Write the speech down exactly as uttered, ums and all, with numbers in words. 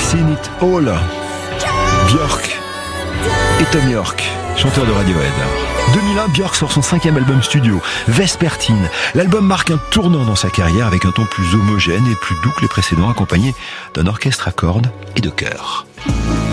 Seen It All. Björk et Tom York, chanteur de Radiohead. deux mille un, Björk sort son cinquième album studio, Vespertine. L'album marque un tournant dans sa carrière avec un ton plus homogène et plus doux que les précédents, accompagné d'un orchestre à cordes et de chœurs.